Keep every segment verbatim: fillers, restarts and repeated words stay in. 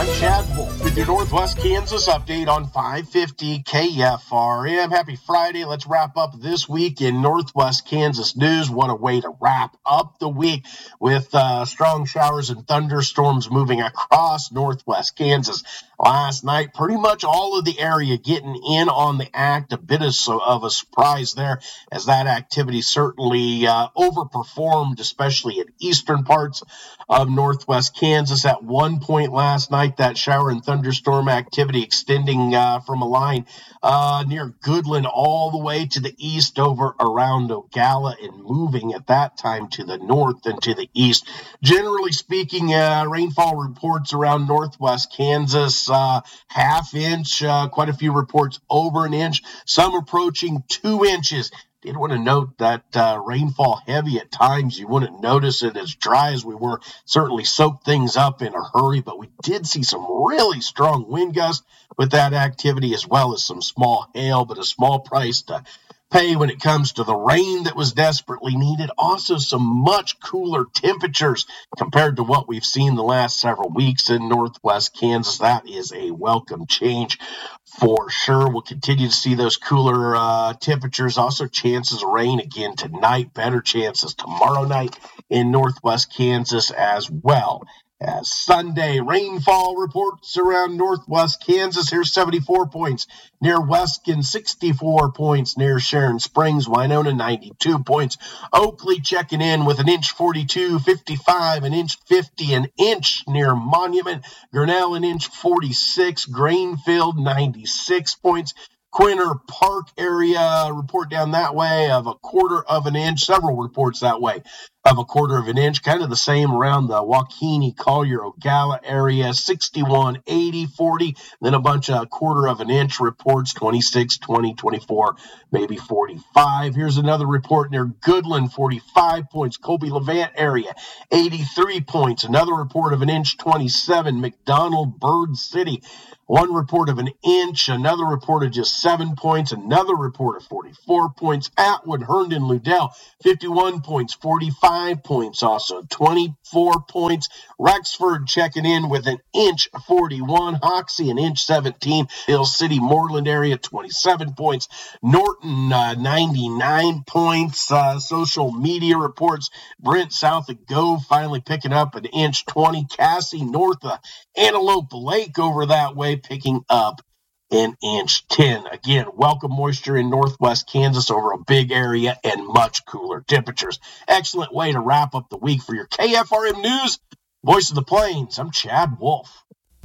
I'm Chad Wolf with your Northwest Kansas update on five fifty K F R M. Happy Friday. Let's wrap up this week in Northwest Kansas news. What a way to wrap up the week with uh, strong showers and thunderstorms moving across Northwest Kansas. Last night, pretty much all of the area getting in on the act. A bit of, of a surprise there as that activity certainly uh, overperformed, especially in eastern parts of Northwest Kansas. At one point last night, that shower and thunderstorm activity extending uh, from a line uh, near Goodland all the way to the east over around Ogalla and moving at that time to the north and to the east. Generally speaking, uh, rainfall reports around Northwest Kansas, uh, half inch, uh, quite a few reports over an inch, some approaching two inches. Did want to note that uh, rainfall heavy at times. You wouldn't notice it as dry as we were. Certainly soaked things up in a hurry, but we did see some really strong wind gusts with that activity, as well as some small hail, but a small price to pay when it comes to the rain that was desperately needed. Also, some much cooler temperatures compared to what we've seen the last several weeks in Northwest Kansas. That is a welcome change for sure. We'll continue to see those cooler uh, temperatures. Also, chances of rain again tonight. Better chances tomorrow night in Northwest Kansas as well. As Sunday, rainfall reports around Northwest Kansas. Here's seventy-four points near Weskin, sixty-four points near Sharon Springs, Winona, ninety-two points. Oakley checking in with an inch forty-two, fifty-five, an inch fifty, an inch near Monument. Grinnell, an inch forty-six, Grainfield, ninety-six points. Quinter Park area report down that way of a quarter of an inch, several reports that way of a quarter of an inch, kind of the same around the Waukeeny, Collier, Ogalla area, sixty-one, eighty, forty, then a bunch of quarter of an inch reports, twenty-six, twenty, twenty-four, maybe forty-five. Here's another report near Goodland, forty-five points, Colby Levant area, eighty-three points, another report of an inch, twenty-seven, McDonald, Bird City, one report of an inch, another report of just seven points, another report of forty-four points. Atwood, Herndon, Ludell, fifty-one points, forty-five points also, twenty-four points. Rexford checking in with an inch, forty-one. Hoxie, an inch, seventeen. Hill City, Moreland area, twenty-seven points. Norton, uh, ninety-nine points. Uh, social media reports, Brent, south of Gove, finally picking up an inch, twenty. Cassie, north of Antelope Lake over that way, picking up an inch ten. Again, welcome moisture in Northwest Kansas over a big area and much cooler temperatures. Excellent way to wrap up the week for your K F R M News. Voice of the Plains, I'm Chad Wolf.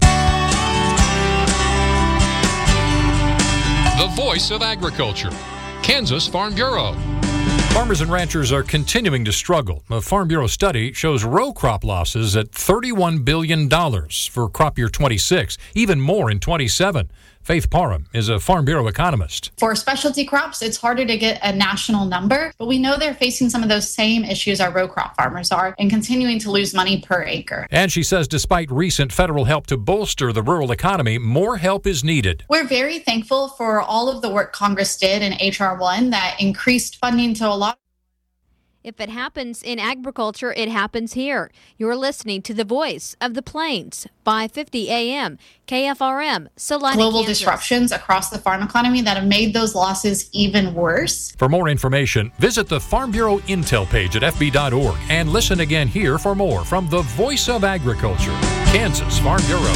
The voice of agriculture, Kansas Farm Bureau. Farmers and ranchers are continuing to struggle. A Farm Bureau study shows row crop losses at thirty-one billion dollars for crop year twenty-six, even more in twenty-seven. Faith Parham is a Farm Bureau economist. For specialty crops, it's harder to get a national number, but we know they're facing some of those same issues our row crop farmers are and continuing to lose money per acre. And she says despite recent federal help to bolster the rural economy, more help is needed. We're very thankful for all of the work Congress did in H R one that increased funding to a lot. If it happens in agriculture, it happens here. You're listening to the voice of the Plains, five fifty A M, K F R M, Salina, global Kansas. Disruptions across the farm economy that have made those losses even worse. For more information, visit the Farm Bureau Intel page at F B dot org and listen again here for more from the voice of agriculture, Kansas Farm Bureau.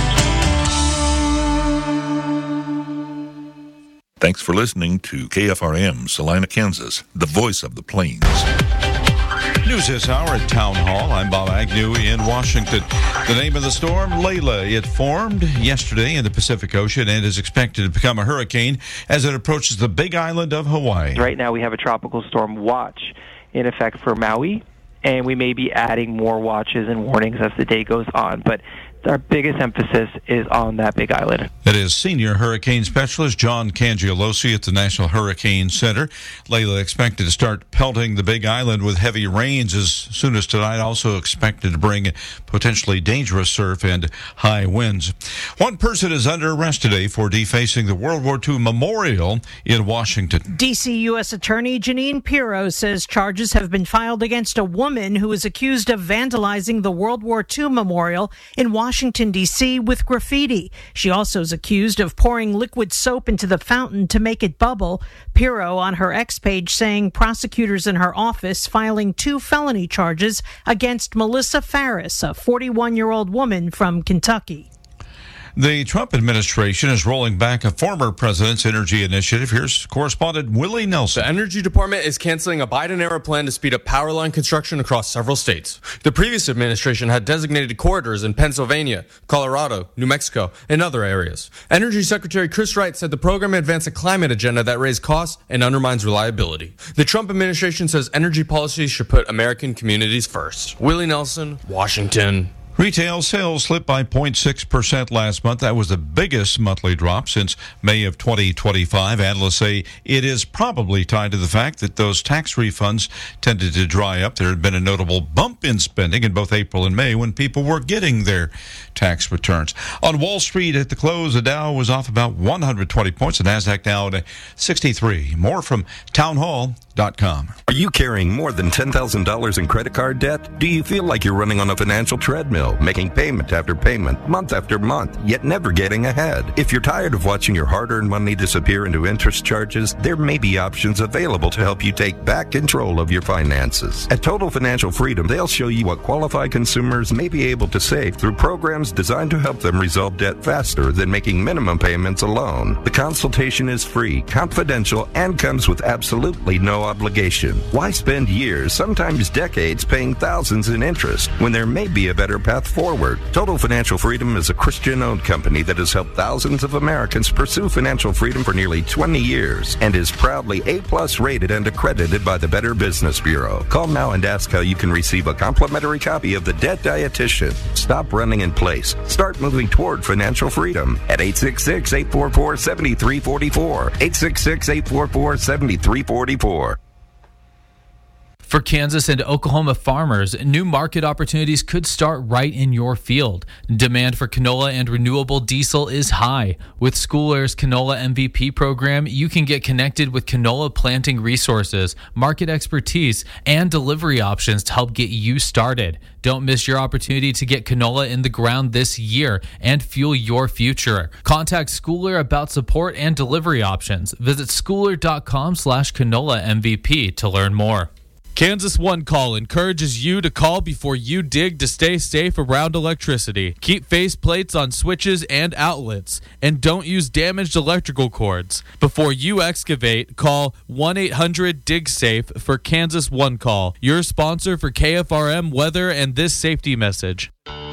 Thanks for listening to K F R M, Salina, Kansas, the voice of the Plains. News this hour at Town Hall. I'm Bob Agnew in Washington. The name of the storm, Layla. It formed yesterday in the Pacific Ocean and is expected to become a hurricane as it approaches the Big Island of Hawaii. Right now we have a tropical storm watch in effect for Maui, and we may be adding more watches and warnings as the day goes on. But our biggest emphasis is on that Big Island. That is senior hurricane specialist John Cangialosi at the National Hurricane Center. Layla expected to start pelting the Big Island with heavy rains as soon as tonight, also expected to bring potentially dangerous surf and high winds. One person is under arrest today for defacing the World War Two memorial in Washington. D C U S Attorney Janine Pirro says charges have been filed against a woman who is accused of vandalizing the World War Two memorial in Washington. Washington, D C with graffiti. She also is accused of pouring liquid soap into the fountain to make it bubble. Pirro on her X page saying prosecutors in her office filing two felony charges against Melissa Farris, a forty-one-year-old woman from Kentucky. The Trump administration is rolling back a former president's energy initiative. Here's correspondent Willie Nelson. The Energy Department is canceling a Biden-era plan to speed up power line construction across several states. The previous administration had designated corridors in Pennsylvania, Colorado, New Mexico, and other areas. Energy Secretary Chris Wright said the program advanced a climate agenda that raised costs and undermines reliability. The Trump administration says energy policies should put American communities first. Willie Nelson, Washington. Retail sales slipped by zero point six percent last month. That was the biggest monthly drop since May of twenty twenty-five. Analysts say it is probably tied to the fact that those tax refunds tended to dry up. There had been a notable bump in spending in both April and May when people were getting their tax returns. On Wall Street at the close, the Dow was off about one hundred twenty points. The NASDAQ down to sixty-three. More from townhall dot com. Are you carrying more than ten thousand dollars in credit card debt? Do you feel like you're running on a financial treadmill, making payment after payment, month after month, yet never getting ahead? If you're tired of watching your hard-earned money disappear into interest charges, there may be options available to help you take back control of your finances. At Total Financial Freedom, they'll show you what qualified consumers may be able to save through programs designed to help them resolve debt faster than making minimum payments alone. The consultation is free, confidential, and comes with absolutely no obligation. Why spend years, sometimes decades, paying thousands in interest when there may be a better path forward? Total Financial Freedom is a Christian-owned company that has helped thousands of Americans pursue financial freedom for nearly twenty years and is proudly A-plus rated and accredited by the Better Business Bureau. Call now and ask how you can receive a complimentary copy of The Debt Dietitian. Stop running in place. Start moving toward financial freedom at eight six six, eight four four, seven three four four. eight six six, eight four four, seven three four four. For Kansas and Oklahoma farmers, new market opportunities could start right in your field. Demand for canola and renewable diesel is high. With School Air's Canola M V P program, you can get connected with canola planting resources, market expertise, and delivery options to help get you started. Don't miss your opportunity to get canola in the ground this year and fuel your future. Contact School Air about support and delivery options. Visit schooler.com slash canola MVP to learn more. Kansas One Call encourages you to call before you dig to stay safe around electricity. Keep face plates on switches and outlets, and don't use damaged electrical cords. Before you excavate, call one eight hundred dig safe for Kansas One Call, your sponsor for K F R M weather and this safety message.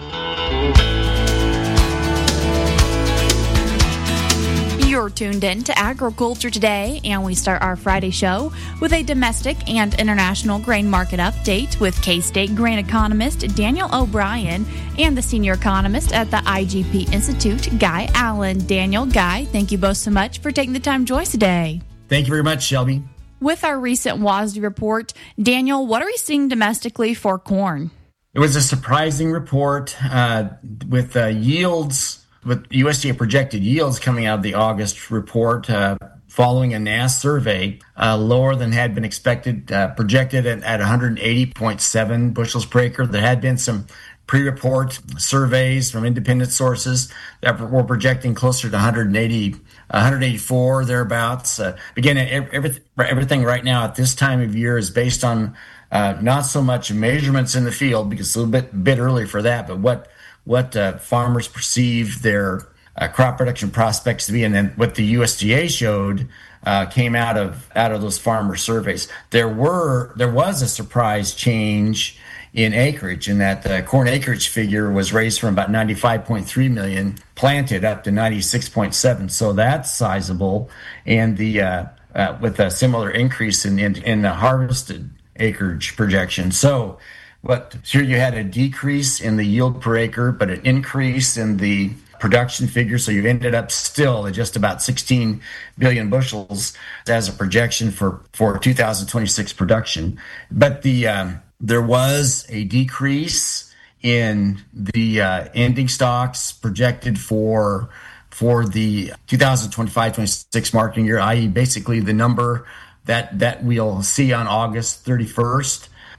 You're tuned in to Agriculture Today, and we start our Friday show with a domestic and international grain market update with K-State grain economist Daniel O'Brien and the senior economist at the I G P Institute, Guy Allen. Daniel, Guy, thank you both so much for taking the time to join us today. Thank you very much, Shelby. With our recent W A S D report, Daniel, what are we seeing domestically for corn? It was a surprising report uh, with uh, yields. With U S D A projected yields coming out of the August report, uh, following a N A S survey, uh, lower than had been expected, uh, projected at, at one hundred eighty point seven bushels per acre. There had been some pre-report surveys from independent sources that were projecting closer to one hundred eighty, one hundred eighty-four, thereabouts. Uh, again, every, everything right now at this time of year is based on uh, not so much measurements in the field, because it's a little bit, bit early for that, but what what uh, farmers perceive their uh, crop production prospects to be, and then what the U S D A showed uh, came out of out of those farmer surveys. There were there was a surprise change in acreage, in that the corn acreage figure was raised from about ninety-five point three million planted up to ninety-six point seven. So that's sizable, and the uh, uh, with a similar increase in in, in the harvested acreage projection. So. But here you had a decrease in the yield per acre, but an increase in the production figure. So you ended up still at just about sixteen billion bushels as a projection for, for two thousand twenty-six production. But the um, there was a decrease in the uh, ending stocks projected for for the two thousand twenty-five twenty-six marketing year, that is basically the number that, that we'll see on August thirty-first.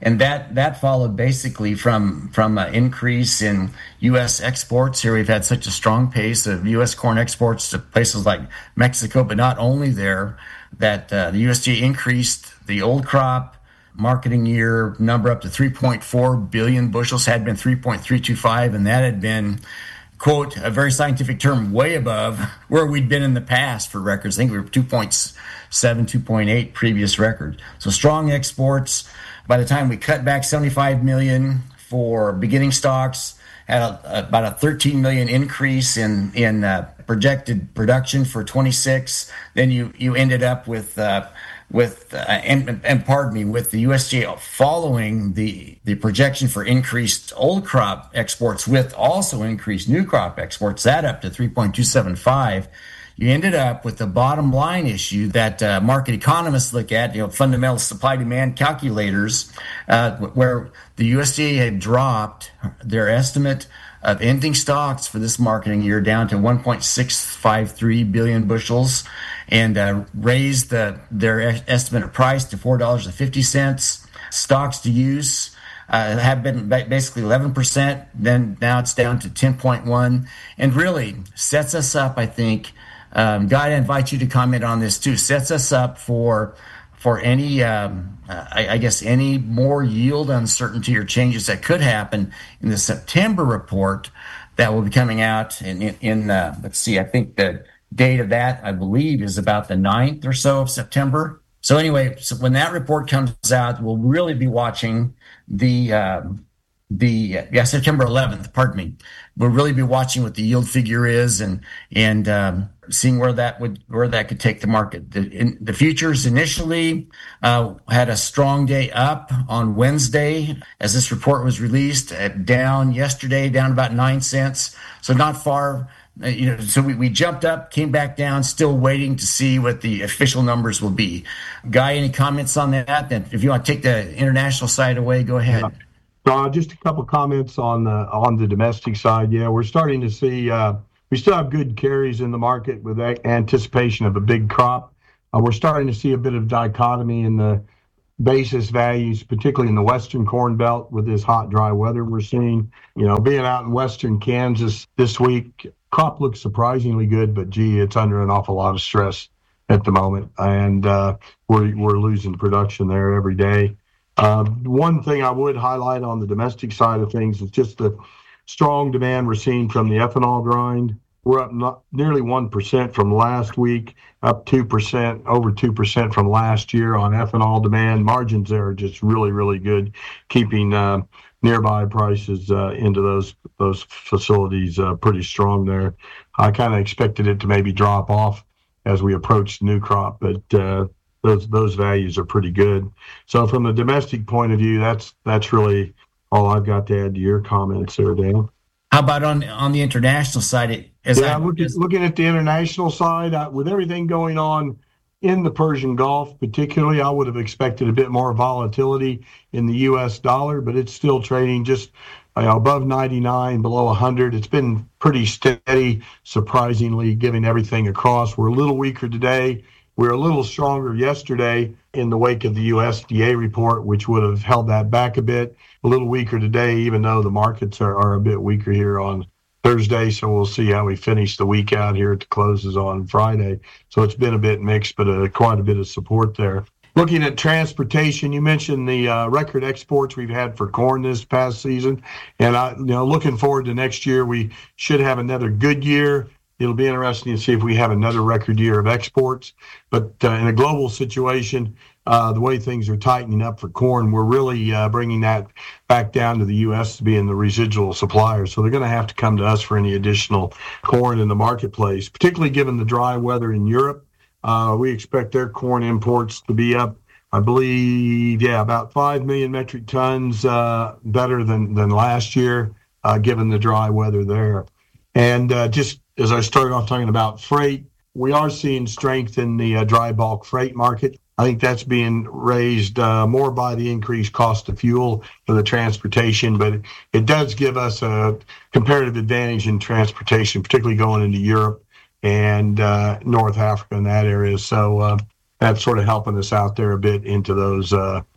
And that, that followed basically from from an increase in U S exports. Here we've had such a strong pace of U S corn exports to places like Mexico, but not only there, that uh, the U S D A increased the old crop marketing year number up to three point four billion bushels, had been three point three two five, and that had been, quote, a very scientific term, way above where we'd been in the past for records. I think we were two point seven, two point eight previous record. So strong exports. By the time we cut back seventy-five million for beginning stocks, had a, about a thirteen million increase in in uh, projected production for twenty-six. Then you you ended up with uh, with uh, and, and pardon me with the U S D A following the the projection for increased old crop exports with also increased new crop exports, that up to three point two seven five. You ended up with the bottom line issue that uh, market economists look at, you know, fundamental supply-demand calculators, uh, where the U S D A had dropped their estimate of ending stocks for this marketing year down to one point six five three billion bushels, and uh, raised the, their estimate of price to four dollars and fifty cents. Stocks to use uh, have been basically eleven percent. Then now it's down to ten point one, and really sets us up, I think. Um, Guy, I invite you to comment on this too. Sets us up for for any, um, uh, I, I guess, any more yield uncertainty or changes that could happen in the September report that will be coming out. In, in, in uh, let's see, I think the date of that, I believe, is about the ninth or so of September. So anyway, so when that report comes out, we'll really be watching the um, the uh, yeah September eleventh. Pardon me. We'll really be watching what the yield figure is and and um, seeing where that would where that could take the market. The, in, the futures initially uh, had a strong day up on Wednesday as this report was released. Uh, down yesterday, down about nine cents. So not far. Uh, you know, so we, we jumped up, came back down, still waiting to see what the official numbers will be. Guy, any comments on that? Then, if you want to take the international side away, go ahead. Yeah. Uh, just a couple comments on the on the domestic side. Yeah, we're starting to see uh, we still have good carries in the market with anticipation of a big crop. Uh, we're starting to see a bit of dichotomy in the basis values, particularly in the western corn belt with this hot, dry weather we're seeing. You know, being out in western Kansas this week, crop looks surprisingly good, but gee, it's under an awful lot of stress at the moment, and uh, we're we're losing production there every day. Uh, one thing I would highlight on the domestic side of things is just the strong demand we're seeing from the ethanol grind. We're up not, nearly one percent from last week, up two percent, over two percent from last year on ethanol demand. Margins there are just really, really good, keeping uh, nearby prices uh, into those those facilities uh, pretty strong there. I kind of expected it to maybe drop off as we approach the new crop, but uh, those those values are pretty good. So from the domestic point of view, that's that's really all I've got to add to your comments there, Dan. How about on on the international side? It, as yeah, I, looking, as, looking at the international side, uh, with everything going on in the Persian Gulf particularly, I would have expected a bit more volatility in the U S dollar, but it's still trading just uh, above ninety-nine, below one hundred. It's been pretty steady, surprisingly, giving everything across. We're a little weaker today. We were a little stronger yesterday in the wake of the U S D A report, which would have held that back a bit. A little weaker today, even though the markets are, are a bit weaker here on Thursday. So we'll see how we finish the week out here at the closes on Friday. So it's been a bit mixed, but uh, quite a bit of support there. Looking at transportation, you mentioned the uh, record exports we've had for corn this past season. And I, you know, looking forward to next year, we should have another good year. It'll be interesting to see if we have another record year of exports. But uh, in a global situation, uh, the way things are tightening up for corn, we're really uh, bringing that back down to the U S to being the residual supplier. So they're going to have to come to us for any additional corn in the marketplace, particularly given the dry weather in Europe. Uh, we expect their corn imports to be up, I believe, yeah, about five million metric tons uh, better than, than last year, uh, given the dry weather there. And uh, just as I started off talking about freight, we are seeing strength in the uh, dry bulk freight market. I think that's being raised uh, more by the increased cost of fuel for the transportation, but it, it does give us a comparative advantage in transportation, particularly going into Europe and uh, North Africa in that area. So uh, that's sort of helping us out there a bit into those uh,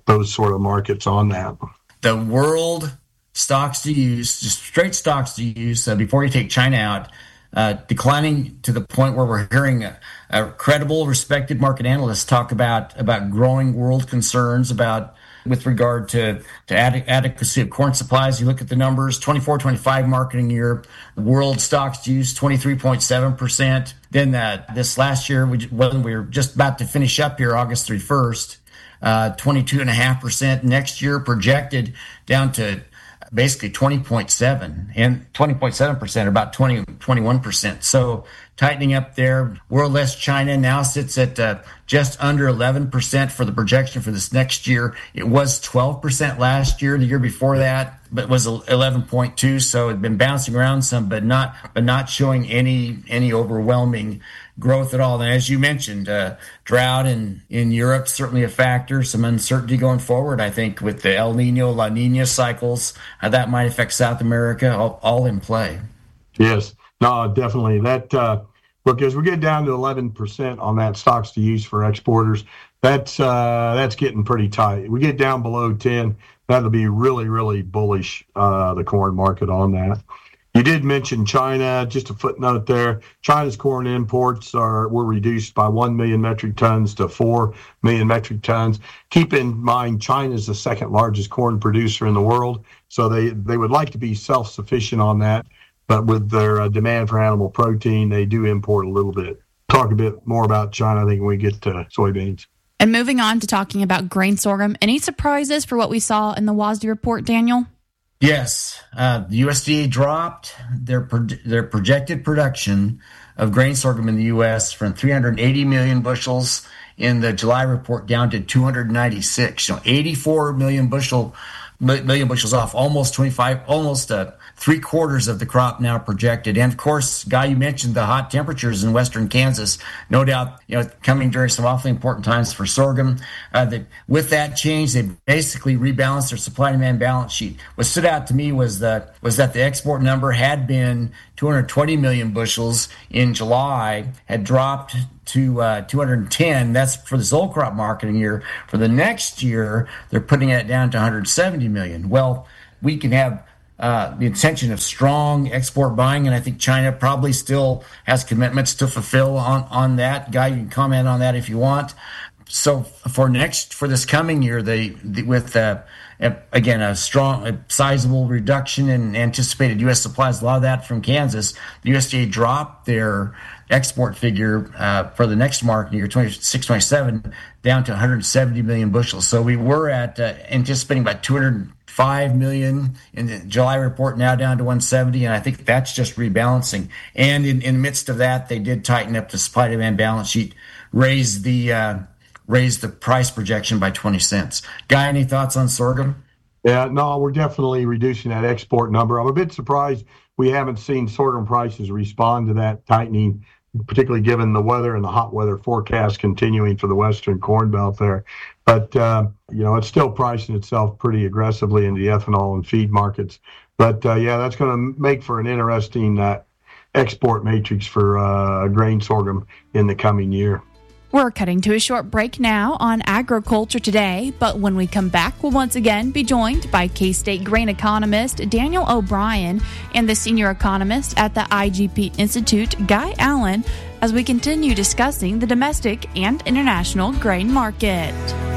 those sort of markets on that. The world stocks to use, just straight stocks to use, uh, before you take China out, uh, declining to the point where we're hearing a, a credible, respected market analysts talk about about growing world concerns about with regard to, to ad- adequacy of corn supplies. You look at the numbers, twenty-four twenty-five marketing year, world stocks to use twenty-three point seven percent. Then uh, this last year, we, when we were just about to finish up here, August thirty-first, uh, twenty-two point five percent. Next year projected down to basically twenty point seven and twenty point seven percent, or about twenty, twenty-one percent. So tightening up there. World less China now sits at uh, just under eleven percent for the projection for this next year. It was twelve percent last year, the year before that, but it was eleven point two. So it's been bouncing around some, but not but not showing any any overwhelming growth at all. And as you mentioned, uh, drought in, in Europe, certainly a factor, some uncertainty going forward, I think, with the El Nino, La Nina cycles, how that might affect South America, all, all in play. Yes, no, definitely. That, uh, look, as we get down to eleven percent on that stocks to use for exporters, that's, uh, that's getting pretty tight. We get down below ten, that'll be really, really bullish, uh, the corn market on that. You did mention China, just a footnote there. China's corn imports are were reduced by one million metric tons to four million metric tons. Keep in mind, China is the second largest corn producer in the world, so they, they would like to be self-sufficient on that. But with their uh, demand for animal protein, they do import a little bit. Talk a bit more about China, I think, when we get to soybeans. And moving on to talking about grain sorghum, any surprises for what we saw in the W A S D report, Daniel? Yes, uh, the U S D A dropped their pro- their projected production of grain sorghum in the U S from three hundred eighty million bushels in the July report down to two hundred ninety-six. So eighty-four million bushel million bushels off, almost twenty-five, almost uh, three quarters of the crop now projected. And of course, Guy, you mentioned the hot temperatures in western Kansas. No doubt, you know, coming during some awfully important times for sorghum. Uh, that with that change, they basically rebalanced their supply and demand balance sheet. What stood out to me was the was that the export number had been two hundred twenty million bushels in July, had dropped to uh, two hundred ten. That's for this old crop marketing year. For the next year, they're putting it down to one hundred seventy million. Well, we can have uh, the intention of strong export buying, and I think China probably still has commitments to fulfill on, on that. Guy, you can comment on that if you want. So for next, for this coming year, they, the, with uh, a, again a strong, a sizable reduction in anticipated U S supplies, a lot of that from Kansas, the U S D A dropped their export figure uh, for the next marketing year, twenty-six twenty-seven, down to one hundred seventy million bushels. So we were at uh, anticipating about two hundred five million in the July report, now down to one hundred seventy, and I think that's just rebalancing. And in, in the midst of that, they did tighten up the supply demand balance sheet, raise the uh, raise the price projection by twenty cents. Guy, any thoughts on sorghum? Yeah, no, we're definitely reducing that export number. I'm a bit surprised we haven't seen sorghum prices respond to that tightening, particularly given the weather and the hot weather forecast continuing for the western corn belt there. But, uh, you know, it's still pricing itself pretty aggressively in the ethanol and feed markets. But, uh, yeah, that's going to make for an interesting uh, export matrix for uh, grain sorghum in the coming year. We're cutting to a short break now on Agriculture Today, but when we come back, we'll once again be joined by K-State grain economist Daniel O'Brien and the senior economist at the I G P Institute, Guy Allen, as we continue discussing the domestic and international grain market.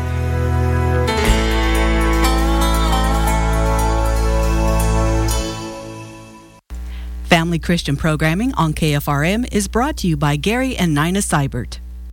Family Christian programming on K F R M is brought to you by Gary and Nina Seibert.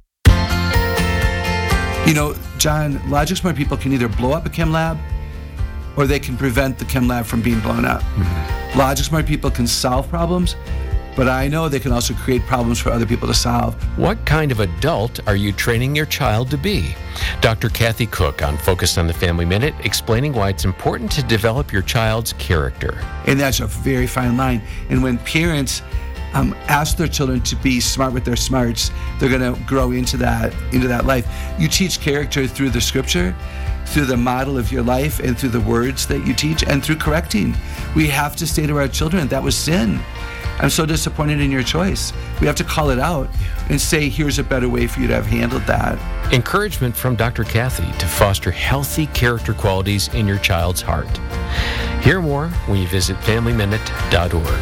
You know, John, logic smart people can either blow up a chem lab or they can prevent the chem lab from being blown up. Mm-hmm. Logic smart people can solve problems, but I know they can also create problems for other people to solve. What kind of adult are you training your child to be? Doctor Kathy Cook on Focus on the Family Minute, explaining why it's important to develop your child's character. And that's a very fine line. And when parents Um, ask their children to be smart with their smarts, they're going to grow into that into that life. You teach character through the scripture, through the model of your life, and through the words that you teach, and through correcting. We have to say to our children, that was sin. I'm so disappointed in your choice. We have to call it out and say, here's a better way for you to have handled that. Encouragement from Doctor Kathy to foster healthy character qualities in your child's heart. Hear more when you visit family minute dot org.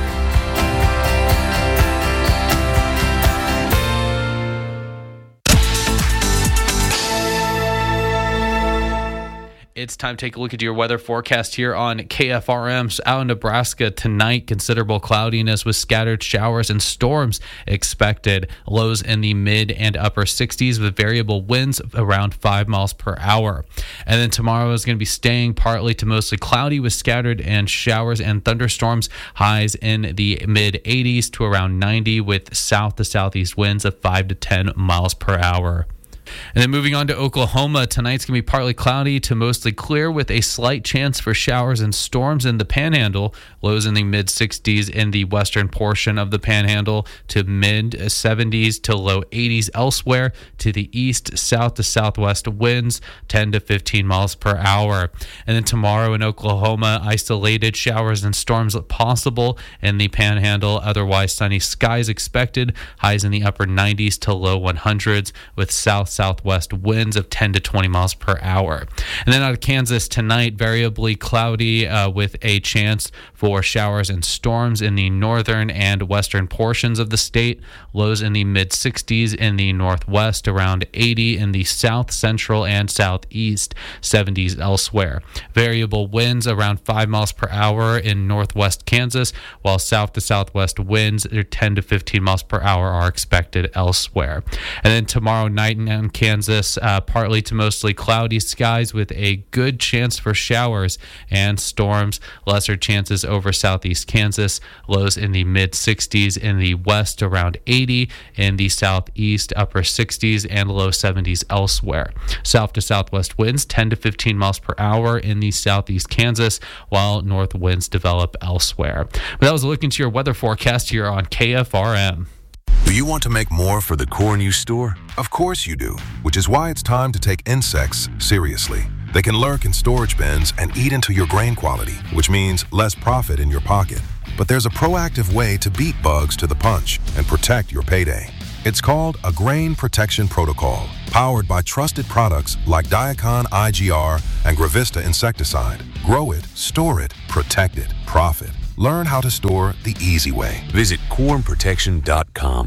It's time to take a look at your weather forecast here on K F R M. Out in Nebraska tonight, considerable cloudiness with scattered showers and storms expected. Lows in the mid and upper sixties with variable winds around five miles per hour. And then tomorrow is going to be staying partly to mostly cloudy with scattered and showers and thunderstorms. Highs in the mid eighties to around ninety with south to southeast winds of five to ten miles per hour. And then moving on to Oklahoma, tonight's going to be partly cloudy to mostly clear with a slight chance for showers and storms in the Panhandle. Lows in the mid sixties in the western portion of the Panhandle to mid seventies to low eighties elsewhere. To the east, south to southwest winds ten to fifteen miles per hour. And then tomorrow in Oklahoma, isolated showers and storms possible in the Panhandle. Otherwise, sunny skies expected. Highs in the upper nineties to low hundreds with south southwest winds of ten to twenty miles per hour. And then out of Kansas tonight, variably cloudy uh, with a chance for showers and storms in the northern and western portions of the state. Lows in the mid sixties in the northwest, around eighty in the south central and southeast, seventies elsewhere. Variable winds around five miles per hour in northwest Kansas, while south to southwest winds are ten to fifteen miles per hour are expected elsewhere. And then tomorrow night in Kansas, uh, partly to mostly cloudy skies with a good chance for showers and storms. Lesser chances over southeast Kansas. Lows in the mid sixties in the west, around eighty in the southeast, upper sixties and low seventies elsewhere. South to southwest winds ten to fifteen miles per hour in the southeast Kansas, while north winds develop elsewhere. But that was a look into your weather forecast here on K F R M. Do you want to make more for the corn you store? Of course you do, which is why it's time to take insects seriously. They can lurk in storage bins and eat into your grain quality, which means less profit in your pocket. But there's a proactive way to beat bugs to the punch and protect your payday. It's called a Grain Protection Protocol, powered by trusted products like Diacon I G R and Gravista insecticide. Grow it, store it, protect it, profit. Learn how to store the easy way. Visit corn protection dot com.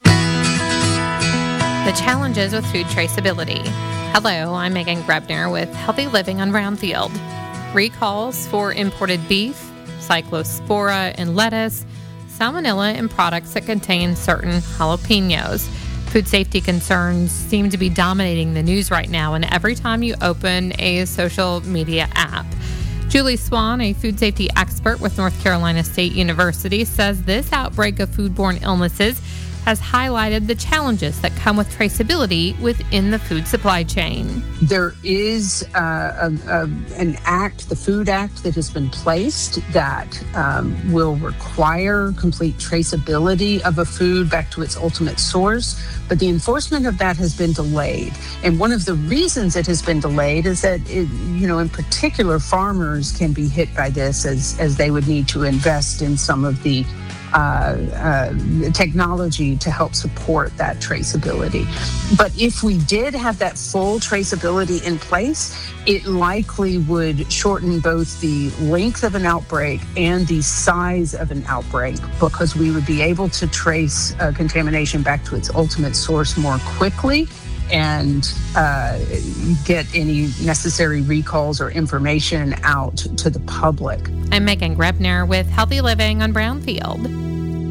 The challenges with food traceability. Hello, I'm Megan Grebner with Healthy Living on Brownfield. Recalls for imported beef, cyclospora in lettuce, salmonella in products that contain certain jalapenos. Food safety concerns seem to be dominating the news right now, and every time you open a social media app. Julie Swan, a food safety expert with North Carolina State University, says this outbreak of foodborne illnesses has highlighted the challenges that come with traceability within the food supply chain. There is uh, a, a, an act, the Food Act, that has been placed that um, will require complete traceability of a food back to its ultimate source, but the enforcement of that has been delayed. And one of the reasons it has been delayed is that, it, you know, in particular, farmers can be hit by this as, as they would need to invest in some of the Uh, uh, technology to help support that traceability. But if we did have that full traceability in place, it likely would shorten both the length of an outbreak and the size of an outbreak, because we would be able to trace uh, contamination back to its ultimate source more quickly and uh, get any necessary recalls or information out to the public. I'm Megan Grebner with Healthy Living on Brownfield.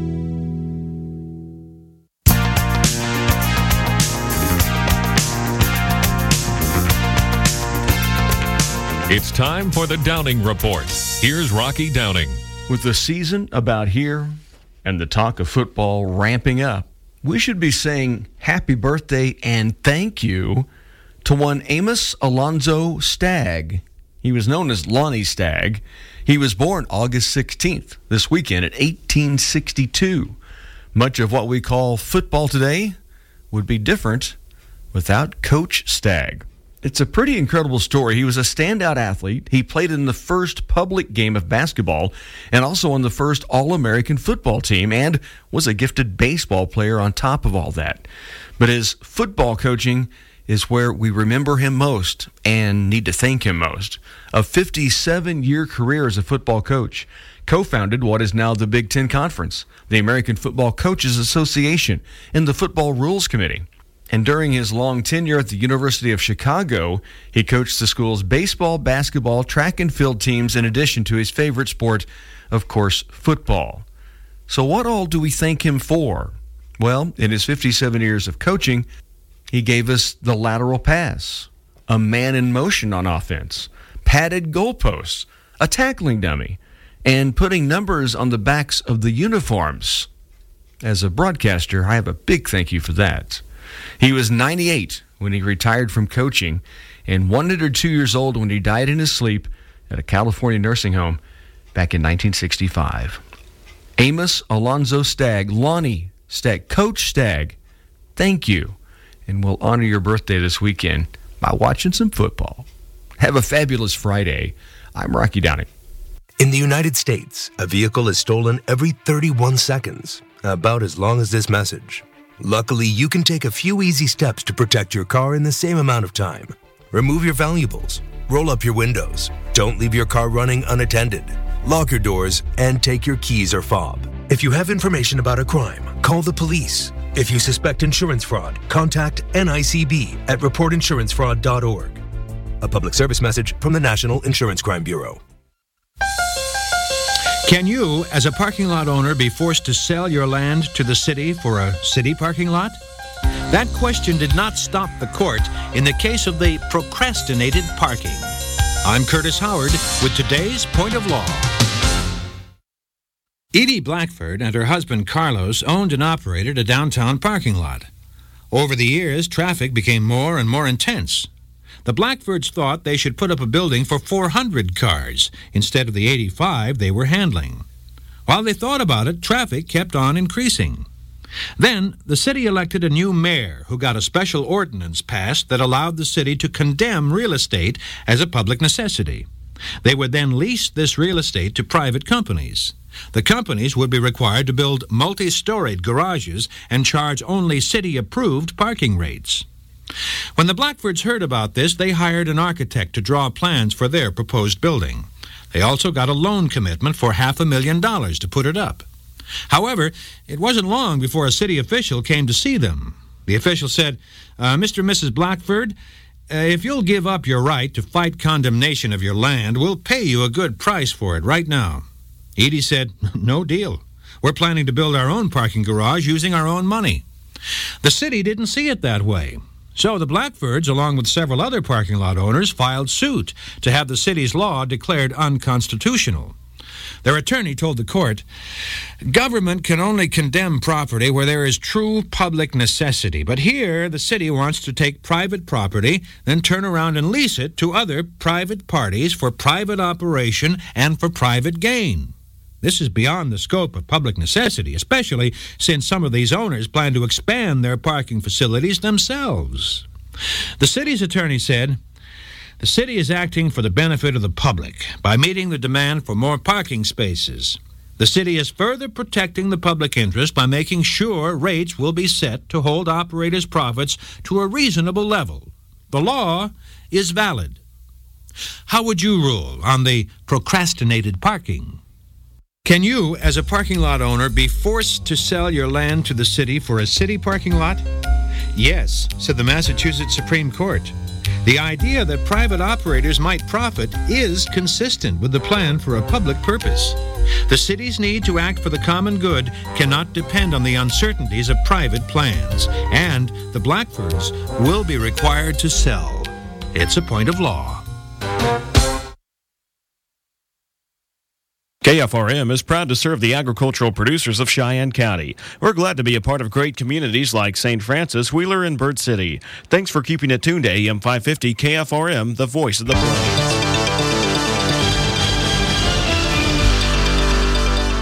It's time for the Downing Report. Here's Rocky Downing. With the season about here and the talk of football ramping up, we should be saying happy birthday and thank you to one Amos Alonzo Stagg. He was known as Lonnie Stagg. He was born August sixteenth, this weekend, at eighteen sixty-two. Much of what we call football today would be different without Coach Stagg. It's a pretty incredible story. He was a standout athlete. He played in the first public game of basketball and also on the first All-American football team and was a gifted baseball player on top of all that. But his football coaching is where we remember him most and need to thank him most. A fifty-seven-year career as a football coach, co-founded what is now the Big Ten Conference, the American Football Coaches Association, and the Football Rules Committee. And during his long tenure at the University of Chicago, he coached the school's baseball, basketball, track and field teams in addition to his favorite sport, of course, football. So what all do we thank him for? Well, in his fifty-seven years of coaching, he gave us the lateral pass, a man in motion on offense, padded goalposts, a tackling dummy, and putting numbers on the backs of the uniforms. As a broadcaster, I have a big thank you for that. He was ninety-eight when he retired from coaching and one hundred two years old when he died in his sleep at a California nursing home back in nineteen sixty-five. Amos Alonzo Stagg, Lonnie Stagg, Coach Stagg, thank you. And we'll honor your birthday this weekend by watching some football. Have a fabulous Friday. I'm Rocky Downing. In the United States, a vehicle is stolen every thirty-one seconds, about as long as this message. Luckily, you can take a few easy steps to protect your car in the same amount of time. Remove your valuables, roll up your windows, don't leave your car running unattended, lock your doors, and take your keys or fob. If you have information about a crime, call the police. If you suspect insurance fraud, contact N I C B at report insurance fraud dot org. A public service message from the National Insurance Crime Bureau. Can you, as a parking lot owner, be forced to sell your land to the city for a city parking lot? That question did not stop the court in the case of the procrastinated parking. I'm Curtis Howard with today's Point of Law. Edie Blackford and her husband Carlos owned and operated a downtown parking lot. Over the years, traffic became more and more intense. The Blackfords thought they should put up a building for four hundred cars instead of the eighty-five they were handling. While they thought about it, traffic kept on increasing. Then, the city elected a new mayor who got a special ordinance passed that allowed the city to condemn real estate as a public necessity. They would then lease this real estate to private companies. The companies would be required to build multi-storied garages and charge only city-approved parking rates. When the Blackfords heard about this, they hired an architect to draw plans for their proposed building. They also got a loan commitment for half a million dollars to put it up. However, it wasn't long before a city official came to see them. The official said, uh, Mister and Missus Blackford, uh, if you'll give up your right to fight condemnation of your land, we'll pay you a good price for it right now. Edie said, no deal. We're planning to build our own parking garage using our own money. The city didn't see it that way. So the Blackfords, along with several other parking lot owners, filed suit to have the city's law declared unconstitutional. Their attorney told the court, government can only condemn property where there is true public necessity. But here, the city wants to take private property, then turn around and lease it to other private parties for private operation and for private gain. This is beyond the scope of public necessity, especially since some of these owners plan to expand their parking facilities themselves. The city's attorney said, the city is acting for the benefit of the public by meeting the demand for more parking spaces. The city is further protecting the public interest by making sure rates will be set to hold operators' profits to a reasonable level. The law is valid. How would you rule on the procrastinated parking? Can you, as a parking lot owner, be forced to sell your land to the city for a city parking lot? Yes, said the Massachusetts Supreme Court. The idea that private operators might profit is consistent with the plan for a public purpose. The city's need to act for the common good cannot depend on the uncertainties of private plans, and the Blackfords will be required to sell. It's a point of law. K F R M is proud to serve the agricultural producers of Cheyenne County. We're glad to be a part of great communities like Saint Francis, Wheeler, and Bird City. Thanks for keeping it tuned to A M five fifty K F R M, the voice of the plains.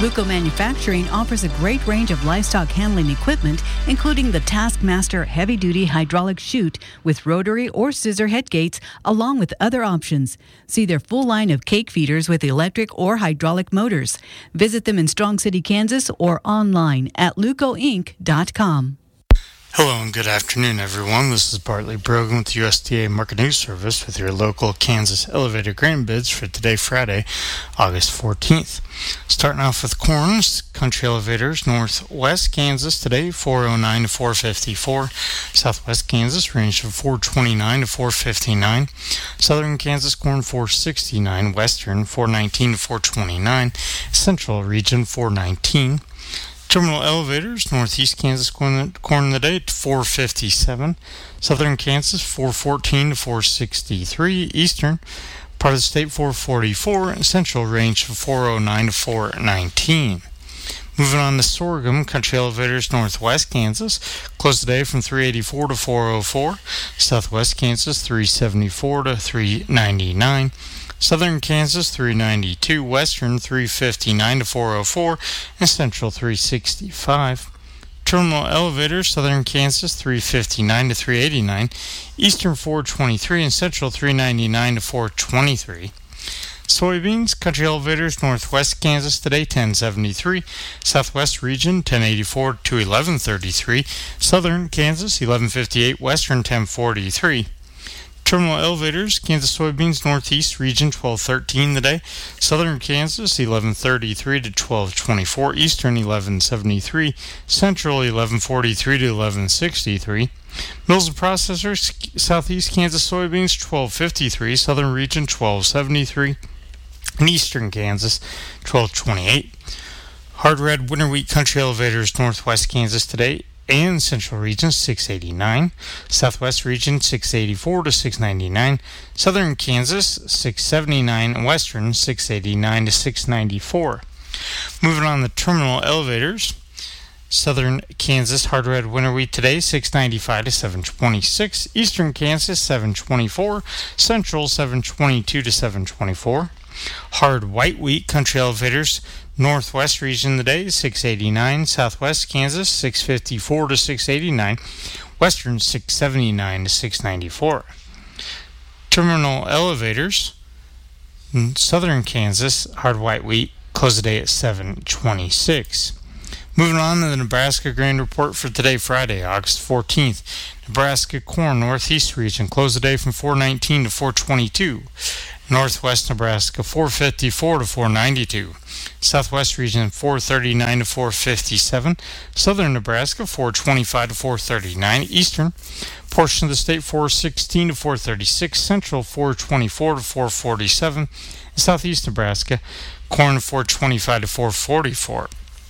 Luco Manufacturing offers a great range of livestock handling equipment, including the Taskmaster heavy-duty hydraulic chute with rotary or scissor head gates, along with other options. See their full line of cake feeders with electric or hydraulic motors. Visit them in Strong City, Kansas, or online at luco inc dot com. Hello and good afternoon, everyone. This is Bartley Brogan with the U S D A Market News Service with your local Kansas elevator grain bids for today, Friday, August fourteenth. Starting off with corns, country elevators, northwest Kansas today, four oh nine to four fifty-four. Southwest Kansas range from four twenty-nine to four fifty-nine. Southern Kansas corn, four sixty-nine. Western, four nineteen to four twenty-nine. Central region, four nineteen. Terminal elevators, northeast Kansas corn, corn today to four fifty-seven. Southern Kansas, four fourteen to four sixty-three. Eastern, part of the state, four forty-four. And central range from four oh nine to four nineteen. Moving on to sorghum, country elevators, northwest Kansas, close today from three eighty-four to four oh four. Southwest Kansas, three seventy-four to three ninety-nine. Southern Kansas, three ninety-two. Western, three fifty-nine to four oh four. And Central, three sixty-five. Terminal elevators, Southern Kansas, three fifty-nine to three eighty-nine. Eastern, four twenty-three. And Central, three ninety-nine to four twenty-three. Soybeans, country elevators, northwest Kansas today, ten seventy-three. Southwest region, ten eighty-four to eleven thirty-three. Southern Kansas, eleven fifty-eight. Western, ten forty-three. Terminal elevators, Kansas soybeans, northeast region, twelve thirteen today. Southern Kansas, eleven thirty-three to twelve twenty-four. Eastern, eleven seventy-three. Central, eleven forty-three to eleven sixty-three. Mills and processors, southeast Kansas soybeans, twelve fifty-three. Southern region, twelve seventy-three. And Eastern Kansas, twelve twenty-eight. Hard red winter wheat country elevators, northwest Kansas today and Central region, six eighty-nine. Southwest region, six eighty-four to six ninety-nine. Southern Kansas, six seventy-nine. And Western, six eighty-nine to six ninety-four. Moving on the terminal elevators, Southern Kansas hard red winter wheat today, six ninety-five to seven twenty-six. Eastern Kansas, seven twenty-four. Central, seven twenty-two to seven twenty-four. Hard white wheat country elevators, northwest region today, six eighty-nine. Southwest Kansas, six fifty-four to six eighty-nine. Western, six seventy-nine to six ninety-four. Terminal elevators, Southern Kansas hard white wheat, close the day at seven twenty-six. Moving on to the Nebraska grain report for today, Friday, August fourteenth. Nebraska corn, northeast region, close the day from four nineteen to four twenty-two. Northwest Nebraska, four fifty-four to four ninety-two. Southwest region, four thirty-nine to four fifty-seven. Southern Nebraska, four twenty-five to four thirty-nine. Eastern portion of the state, four sixteen to four thirty-six. Central, four twenty-four to four forty-seven. And Southeast Nebraska, corn, four twenty-five to four forty-four.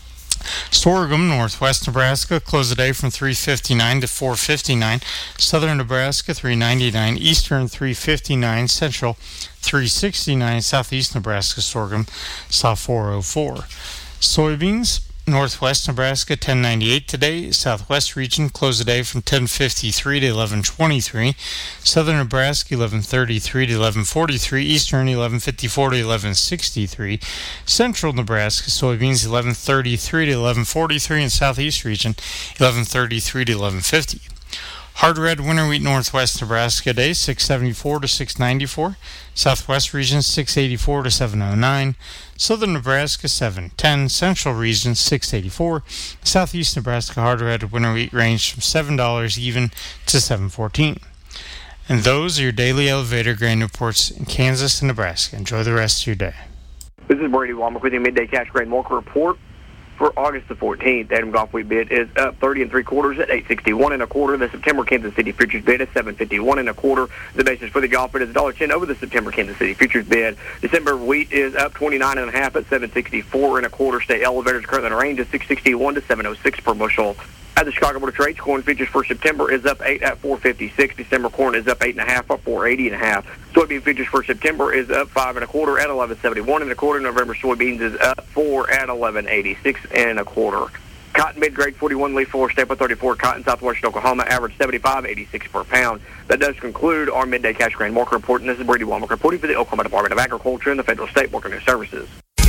Sorghum, northwest Nebraska, close the day from three fifty-nine to four fifty-nine. Southern Nebraska, three ninety-nine. Eastern, three fifty-nine. Central, three sixty-nine. Southeast Nebraska sorghum saw four oh four. Soybeans, northwest Nebraska, ten ninety-eight today. Southwest region, close the day from ten fifty-three to eleven twenty-three. Southern Nebraska, eleven thirty-three to eleven forty-three. Eastern, eleven fifty-four to eleven sixty-three. Central Nebraska soybeans, eleven thirty-three to eleven forty-three. And Southeast region, eleven thirty-three to eleven fifty. Hard red winter wheat, northwest Nebraska day, six seventy-four to six ninety-four. Southwest region, six eighty-four to seven oh nine. Southern Nebraska, seven ten. Central region, six eighty-four. Southeast Nebraska hard red winter wheat range from seven dollars even to seven fourteen. And those are your daily elevator grain reports in Kansas and Nebraska. Enjoy the rest of your day. This is Brady Womack with your midday cash grain market report. For August the fourteenth, the Adam Golf Wheat bid is up thirty and three quarters at eight sixty-one and a quarter. The September Kansas City futures bid is seven fifty-one and a quarter. The basis for the golf bid is one dollar ten over the September Kansas City futures bid. December wheat is up twenty-nine and a half at seven sixty-four and a quarter. State elevators currently in a range of six sixty-one to seven oh six per bushel. At the Chicago Board of Trade, corn futures for September is up eight at four fifty-six. December corn is up eight and a half at four eighty and a half. Soybean futures for September is up five and a quarter at eleven seventy-one and a quarter. November soybeans is up four at eleven eighty-six and a quarter. Cotton mid-grade forty-one leaf four staple thirty-four. Cotton southwestern Oklahoma average seventy-five eighty-six per pound. That does conclude our midday cash grain market report. And this is Brady Womack reporting for the Oklahoma Department of Agriculture and the Federal State Worker News Services.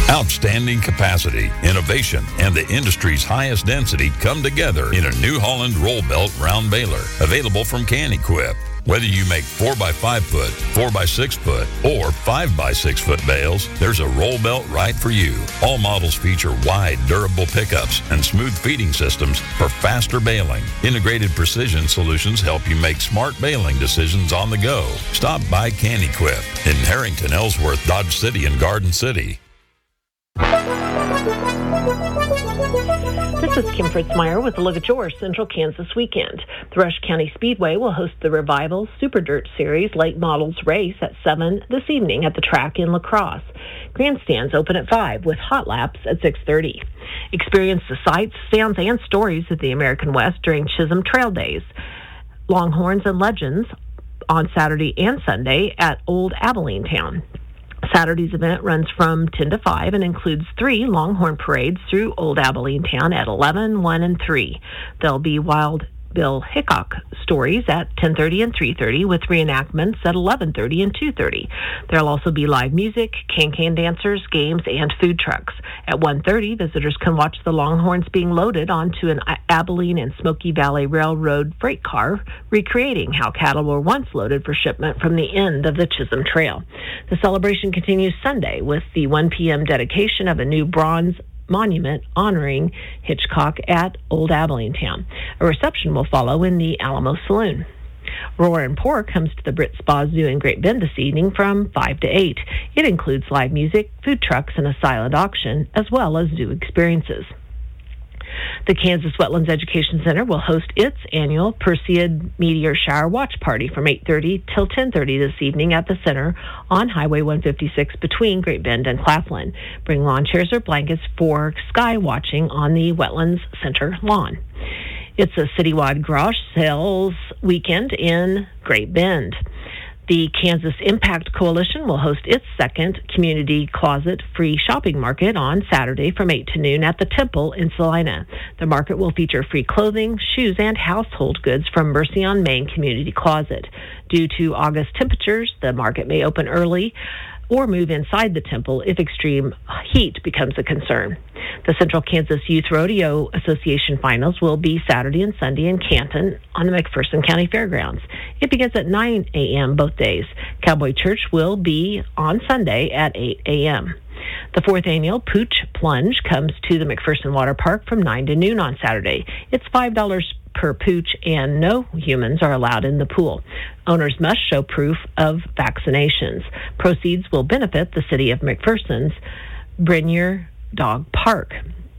Outstanding capacity, innovation, and the industry's highest density come together in a New Holland roll belt round baler, available from Can-Equip. Whether you make four by five foot, four by six foot, or five by six foot bales, there's a roll belt right for you. All models feature wide, durable pickups and smooth feeding systems for faster baling. Integrated precision solutions help you make smart baling decisions on the go. Stop by Can-Equip in Harrington, Ellsworth, Dodge City, and Garden City. This is Kim Fritzmeyer with a look at your Central Kansas weekend. The Rush County Speedway will host the Revival Super Dirt Series Late Models race at seven this evening at the track in La Crosse. Grandstands open at five with hot laps at six thirty. Experience the sights, sounds, and stories of the American West during Chisholm Trail Days. Longhorns and Legends on Saturday and Sunday at Old Abilene Town. Saturday's event runs from ten to five and includes three Longhorn parades through Old Abilene Town at eleven, one, and three. There'll be Wild Bill Hickok stories at ten thirty and three thirty with reenactments at eleven thirty and two thirty. There'll also be live music, can-can dancers, games, and food trucks. At one thirty, visitors can watch the Longhorns being loaded onto an Abilene and Smoky Valley Railroad freight car, recreating how cattle were once loaded for shipment from the end of the Chisholm Trail. The celebration continues Sunday with the one p.m. dedication of a new bronze monument honoring Hitchcock at Old Abilene Town. A reception will follow in the Alamo Saloon. Roar and Pour comes to the Brit Spa Zoo in Great Bend this evening from five to eight. It includes live music, food trucks, and a silent auction, as well as zoo experiences. The Kansas Wetlands Education Center will host its annual Perseid Meteor Shower Watch Party from eight thirty till ten thirty this evening at the center on Highway one fifty-six between Great Bend and Claflin. Bring lawn chairs or blankets for sky watching on the Wetlands Center lawn. It's a citywide garage sales weekend in Great Bend. The Kansas Impact Coalition will host its second Community Closet Free Shopping Market on Saturday from eight to noon at the Temple in Salina. The market will feature free clothing, shoes, and household goods from Mercy on Main Community Closet. Due to August temperatures, the market may open early or move inside the temple if extreme heat becomes a concern. The Central Kansas Youth Rodeo Association finals will be Saturday and Sunday in Canton on the McPherson County Fairgrounds. It begins at nine a.m. both days. Cowboy Church will be on Sunday at eight a.m. The fourth annual Pooch Plunge comes to the McPherson Water Park from nine to noon on Saturday. It's five dollars per pooch, and no humans are allowed in the pool. Owners must show proof of vaccinations. Proceeds will benefit the city of McPherson's Brenier Dog Park.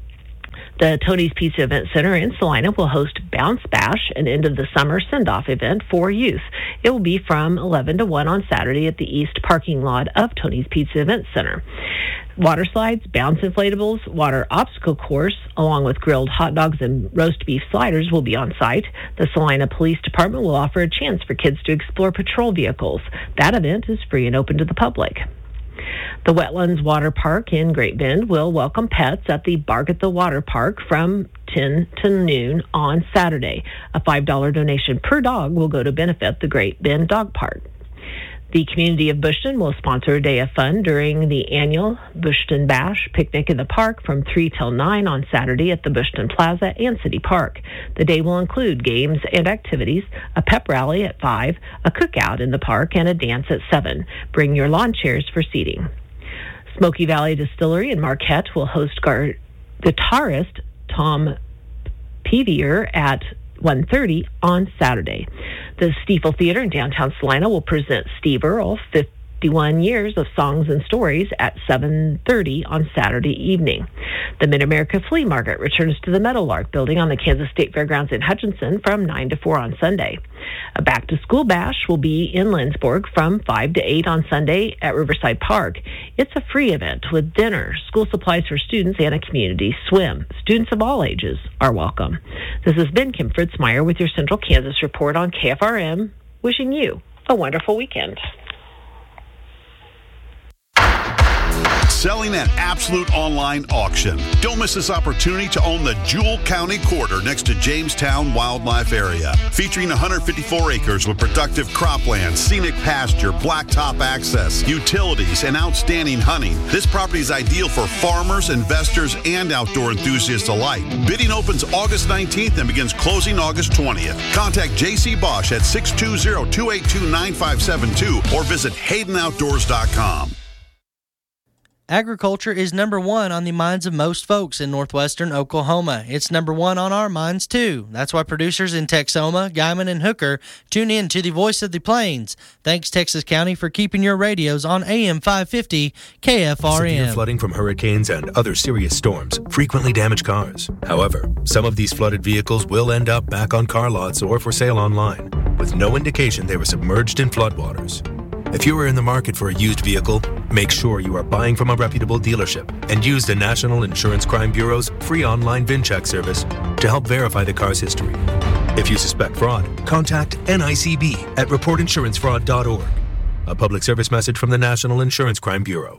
The Tony's Pizza Event Center in Salina will host Bounce Bash, an end-of-the-summer send-off event for youth. It will be from eleven to one on Saturday at the east parking lot of Tony's Pizza Event Center. Water slides, bounce inflatables, water obstacle course, along with grilled hot dogs and roast beef sliders will be on site. The Salina Police Department will offer a chance for kids to explore patrol vehicles. That event is free and open to the public. The Wetlands Water Park in Great Bend will welcome pets at the Bark at the Water Park from ten to noon on Saturday. A five dollars donation per dog will go to benefit the Great Bend Dog Park. The community of Bushton will sponsor a day of fun during the annual Bushton Bash picnic in the park from three till nine on Saturday at the Bushton Plaza and City Park. The day will include games and activities, a pep rally at five, a cookout in the park, and a dance at seven. Bring your lawn chairs for seating. Smoky Valley Distillery in Marquette will host gar- guitarist Tom Peavier at one thirty on Saturday. The Stiefel Theater in downtown Salina will present Steve Earle, fifty-one years of songs and stories, at seven thirty on Saturday evening. The Mid-America Flea Market returns to the Meadowlark building on the Kansas State Fairgrounds in Hutchinson from nine to four on Sunday. A back-to-school bash will be in Lindsborg from five to eight on Sunday at Riverside Park. It's a free event with dinner, school supplies for students, and a community swim. Students of all ages are welcome. This has been Kim Fritzmeyer with your Central Kansas Report on K F R M, wishing you a wonderful weekend. selling at Absolute Online Auction. Don't miss this opportunity to own the Jewell County Quarter next to Jamestown Wildlife Area. Featuring one hundred fifty-four acres with productive cropland, scenic pasture, blacktop access, utilities, and outstanding hunting. This property is ideal for farmers, investors, and outdoor enthusiasts alike. Bidding opens August nineteenth and begins closing August twentieth. Contact J C Bosch at six two zero, two eight two, nine five seven two or visit Hayden Outdoors dot com. Agriculture is number one on the minds of most folks in northwestern Oklahoma. It's number one on our minds, too. That's why producers in Texoma, Guymon, and Hooker tune in to the Voice of the Plains. Thanks, Texas County, for keeping your radios on A M five fifty K F R M. Severe flooding from hurricanes and other serious storms frequently damage cars. However, some of these flooded vehicles will end up back on car lots or for sale online, with no indication they were submerged in floodwaters. If you are in the market for a used vehicle, make sure you are buying from a reputable dealership and use the National Insurance Crime Bureau's free online VIN check service to help verify the car's history. If you suspect fraud, contact N I C B at report insurance fraud dot org. A public service message from the National Insurance Crime Bureau.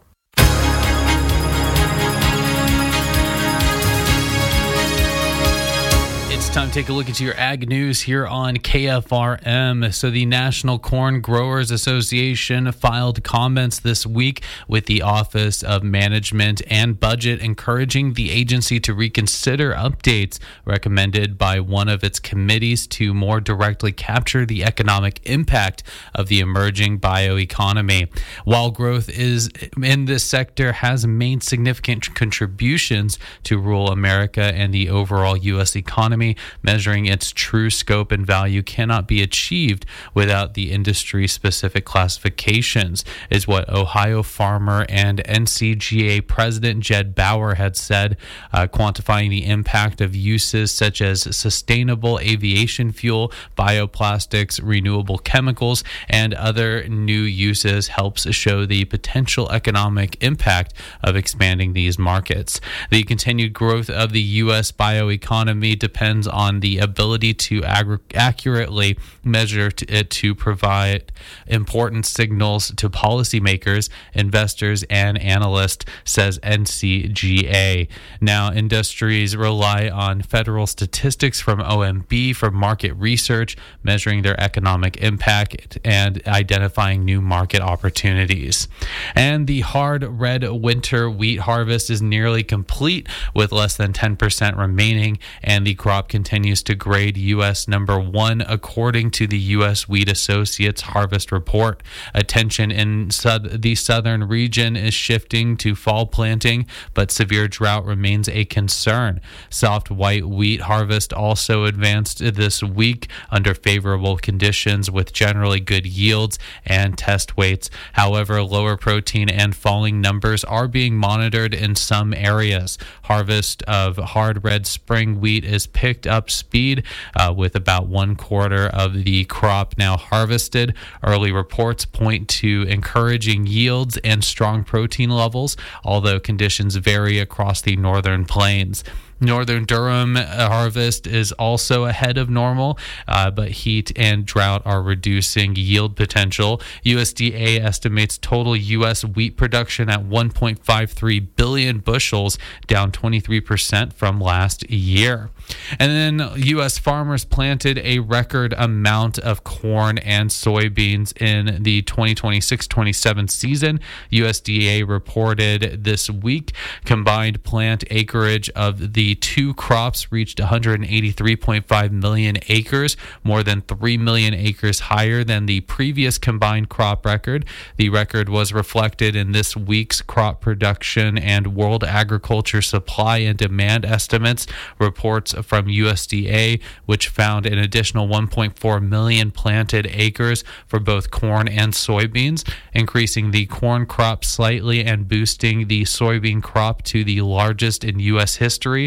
It's time to take a look at your ag news here on K F R M. So the National Corn Growers Association filed comments this week with the Office of Management and Budget, encouraging the agency to reconsider updates recommended by one of its committees to more directly capture the economic impact of the emerging bioeconomy. While growth is in this sector has made significant contributions to rural America and the overall U S economy, measuring its true scope and value cannot be achieved without the industry-specific classifications, is what Ohio farmer and N C G A President Jed Bauer had said, uh, quantifying the impact of uses such as sustainable aviation fuel, bioplastics, renewable chemicals, and other new uses helps show the potential economic impact of expanding these markets. The continued growth of the U S bioeconomy depends on the ability to agri- accurately measure t- it to provide important signals to policymakers, investors, and analysts, says N C G A. Now, industries rely on federal statistics from O M B for market research, measuring their economic impact and identifying new market opportunities. And the hard red winter wheat harvest is nearly complete, with less than ten percent remaining, and the crop continues to grade U S number one according to the U S Wheat Associates Harvest Report. Attention in sud- the southern region is shifting to fall planting, but severe drought remains a concern. Soft white wheat harvest also advanced this week under favorable conditions with generally good yields and test weights. However, lower protein and falling numbers are being monitored in some areas. Harvest of hard red spring wheat is picked up speed uh, with about one quarter of the crop now harvested. Early reports point to encouraging yields and strong protein levels, although conditions vary across the northern plains. Northern Durham harvest is also ahead of normal, uh, but heat and drought are reducing yield potential. U S D A estimates total U S wheat production at one point five three billion bushels, down twenty-three percent from last year. And then U S farmers planted a record amount of corn and soybeans in the twenty twenty-six twenty-seven season. U S D A reported this week combined plant acreage of the two crops reached one hundred eighty-three point five million acres, more than three million acres higher than the previous combined crop record. The record was reflected in this week's crop production and World Agriculture Supply and Demand estimates reports from U S D A, which found an additional one point four million planted acres for both corn and soybeans, increasing the corn crop slightly and boosting the soybean crop to the largest in U S history.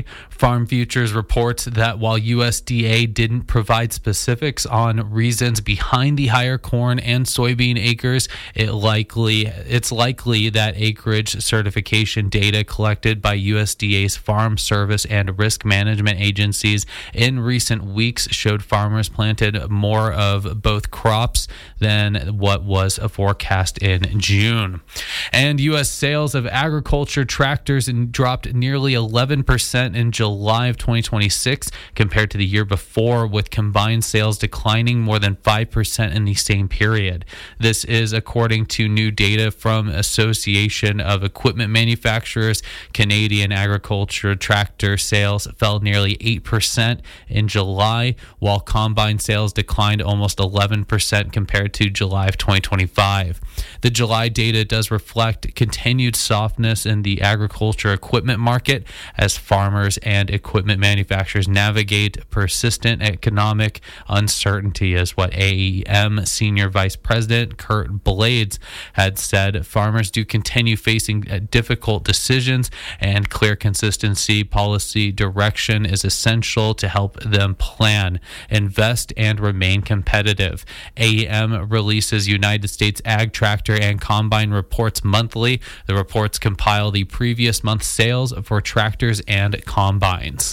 Farm Futures reports that while U S D A didn't provide specifics on reasons behind the higher corn and soybean acres, it likely it's likely that acreage certification data collected by U S D A's Farm Service and risk management agencies in recent weeks showed farmers planted more of both crops than what was forecast in June. And U S sales of agriculture tractors dropped nearly eleven percent in July of twenty twenty-six compared to the year before, with combined sales declining more than five percent in the same period. This is according to new data from Association of Equipment Manufacturers. Canadian agriculture tractor sales fell nearly eight percent in July, while combine sales declined almost eleven percent compared to July of twenty twenty-five. The July data does reflect continued softness in the agriculture equipment market as farmers and equipment manufacturers navigate persistent economic uncertainty, is what A E M Senior Vice President Kurt Blades had said. Farmers do continue facing difficult decisions, and clear consistency policy direction is essential to help them plan, invest, and remain competitive. A E M releases United States Ag Tractor and Combine reports monthly. The reports compile the previous month's sales for tractors and combines.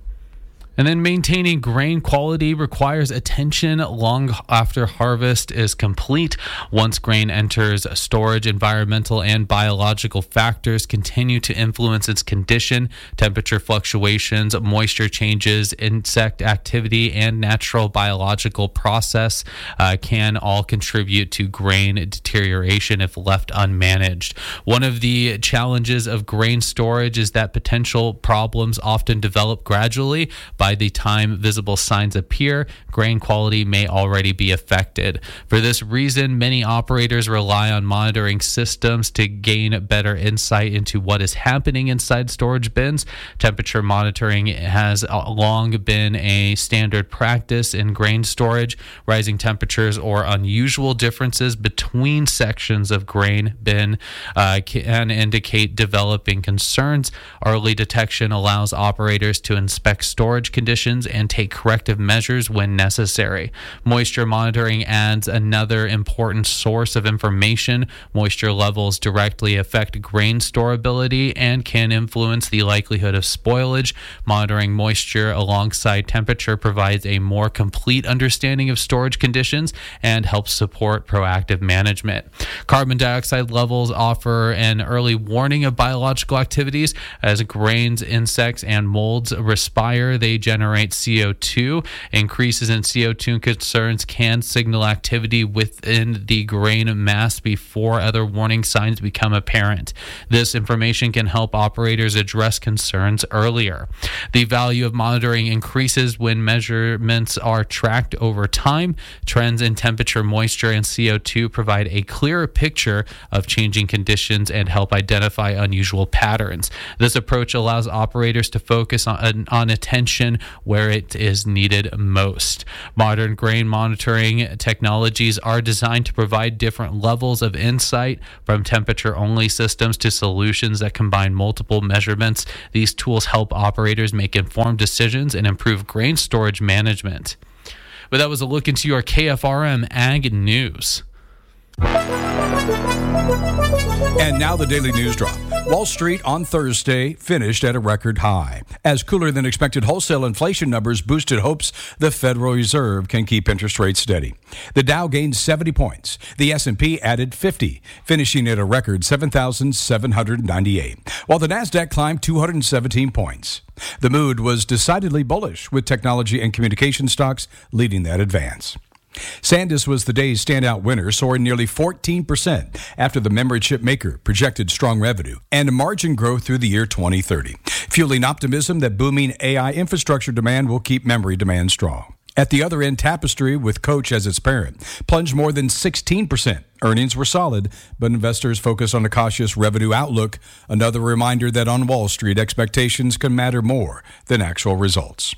And then maintaining grain quality requires attention long after harvest is complete. Once grain enters storage, environmental and biological factors continue to influence its condition. Temperature fluctuations, moisture changes, insect activity, and natural biological process uh, can all contribute to grain deterioration if left unmanaged. One of the challenges of grain storage is that potential problems often develop gradually. By the time visible signs appear, grain quality may already be affected. For this reason, many operators rely on monitoring systems to gain better insight into what is happening inside storage bins. Temperature monitoring has long been a standard practice in grain storage. Rising temperatures or unusual differences between sections of grain bin uh, can indicate developing concerns. Early detection allows operators to inspect storage conditions and take corrective measures when necessary. Moisture monitoring adds another important source of information. Moisture levels directly affect grain storability and can influence the likelihood of spoilage. Monitoring moisture alongside temperature provides a more complete understanding of storage conditions and helps support proactive management. Carbon dioxide levels offer an early warning of biological activities. As grains, insects, and molds respire, they generate C O two. Increases in C O two concerns can signal activity within the grain mass before other warning signs become apparent. This information can help operators address concerns earlier. The value of monitoring increases when measurements are tracked over time. Trends in temperature, moisture, and C O two provide a clearer picture of changing conditions and help identify unusual patterns. This approach allows operators to focus on, on attention where it is needed most. Modern grain monitoring technologies are designed to provide different levels of insight, from temperature-only systems to solutions that combine multiple measurements. These tools help operators make informed decisions and improve grain storage management. But that was a look into your K F R M Ag News. And now the Daily News Drop. Wall Street on Thursday finished at a record high, as cooler than expected wholesale inflation numbers boosted hopes the Federal Reserve can keep interest rates steady. The Dow gained seventy points. The S and P added fifty, finishing at a record seven thousand seven hundred ninety-eight, while the Nasdaq climbed two hundred seventeen points. The mood was decidedly bullish, with technology and communication stocks leading that advance. SanDisk was the day's standout winner, soaring nearly fourteen percent after the memory chip maker projected strong revenue and margin growth through the year twenty thirty, fueling optimism that booming A I infrastructure demand will keep memory demand strong. At the other end, Tapestry, with Coach as its parent, plunged more than sixteen percent. Earnings were solid, but investors focused on a cautious revenue outlook, another reminder that on Wall Street, expectations can matter more than actual results.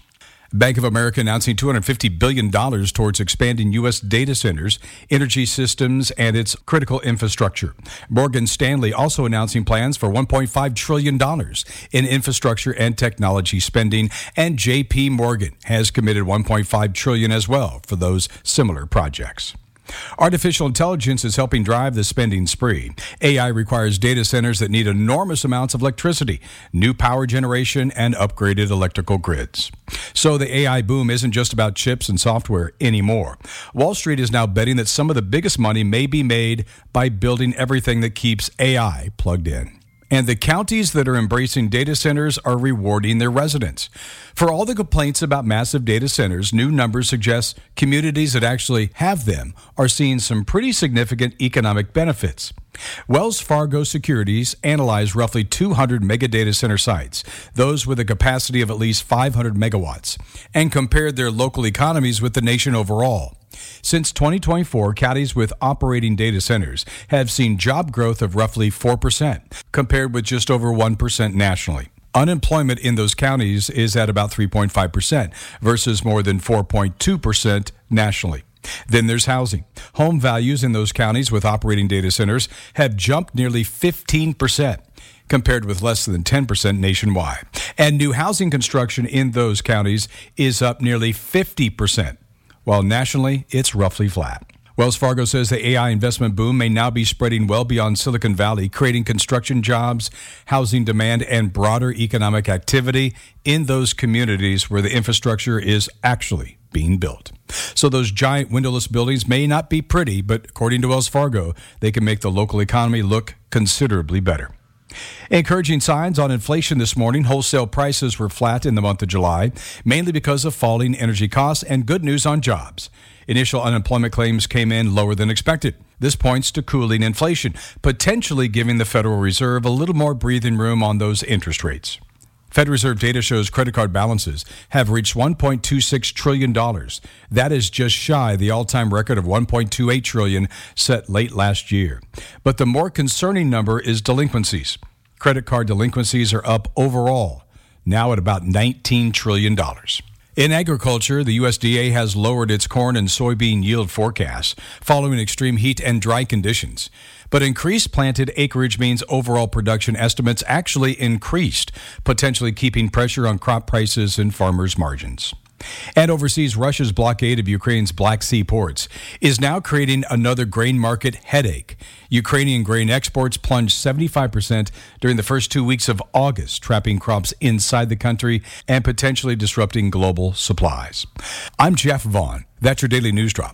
Bank of America announcing two hundred fifty billion dollars towards expanding U S data centers, energy systems, and its critical infrastructure. Morgan Stanley also announcing plans for one point five trillion dollars in infrastructure and technology spending, and J P Morgan has committed one point five trillion dollars as well for those similar projects. Artificial intelligence is helping drive the spending spree. A I requires data centers that need enormous amounts of electricity, new power generation, and upgraded electrical grids. So the A I boom isn't just about chips and software anymore. Wall Street is now betting that some of the biggest money may be made by building everything that keeps A I plugged in. And the counties that are embracing data centers are rewarding their residents. For all the complaints about massive data centers, new numbers suggest communities that actually have them are seeing some pretty significant economic benefits. Wells Fargo Securities analyzed roughly two hundred mega data center sites, those with a capacity of at least five hundred megawatts, and compared their local economies with the nation overall. Since twenty twenty-four, counties with operating data centers have seen job growth of roughly four percent, compared with just over one percent nationally. Unemployment in those counties is at about three point five percent versus more than four point two percent nationally. Then there's housing. Home values in those counties with operating data centers have jumped nearly fifteen percent, compared with less than ten percent nationwide. And new housing construction in those counties is up nearly fifty percent, while nationally it's roughly flat. Wells Fargo says the A I investment boom may now be spreading well beyond Silicon Valley, creating construction jobs, housing demand, and broader economic activity in those communities where the infrastructure is actually being built. So those giant windowless buildings may not be pretty, but according to Wells Fargo, they can make the local economy look considerably better. Encouraging signs on inflation this morning. Wholesale prices were flat in the month of July, mainly because of falling energy costs and good news on jobs. Initial unemployment claims came in lower than expected. This points to cooling inflation, potentially giving the Federal Reserve a little more breathing room on those interest rates. Federal Reserve data shows credit card balances have reached one point two six trillion dollars. That is just shy of the all-time record of one point two eight trillion dollars set late last year. But the more concerning number is delinquencies. Credit card delinquencies are up overall, now at about nineteen trillion dollars. In agriculture, the U S D A has lowered its corn and soybean yield forecasts following extreme heat and dry conditions. But increased planted acreage means overall production estimates actually increased, potentially keeping pressure on crop prices and farmers' margins. And overseas, Russia's blockade of Ukraine's Black Sea ports is now creating another grain market headache. Ukrainian grain exports plunged seventy-five percent during the first two weeks of August, trapping crops inside the country and potentially disrupting global supplies. I'm Jeff Vaughn. That's your Daily News Drop.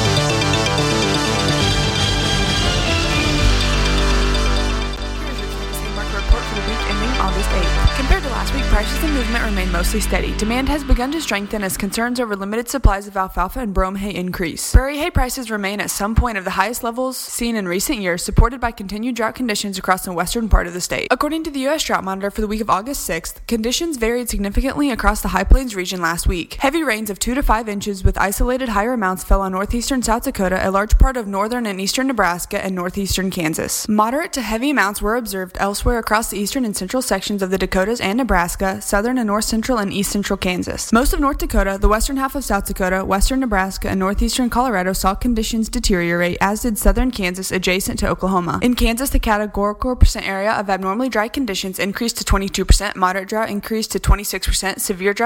Compared to last week, prices and movement remain mostly steady. Demand has begun to strengthen as concerns over limited supplies of alfalfa and brome hay increase. Prairie hay prices remain at some point of the highest levels seen in recent years, supported by continued drought conditions across the western part of the state. According to the U S Drought Monitor for the week of August sixth, conditions varied significantly across the High Plains region last week. Heavy rains of two to five inches with isolated higher amounts fell on northeastern South Dakota, a large part of northern and eastern Nebraska, and northeastern Kansas. Moderate to heavy amounts were observed elsewhere across the eastern and central sections of the Dakotas and Nebraska, southern and north central and east central Kansas. Most of North Dakota, the western half of South Dakota, western Nebraska, and northeastern Colorado saw conditions deteriorate, as did southern Kansas adjacent to Oklahoma. In Kansas, the categorical percent area of abnormally dry conditions increased to twenty-two percent, moderate drought increased to twenty-six percent, severe drought